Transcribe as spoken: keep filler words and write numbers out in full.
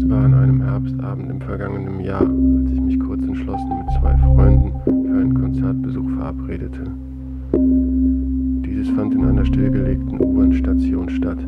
Es war an einem Herbstabend im vergangenen Jahr, als ich mich kurz entschlossen mit zwei Freunden für einen Konzertbesuch verabredete. Dieses fand in einer stillgelegten U-Bahn-Station statt.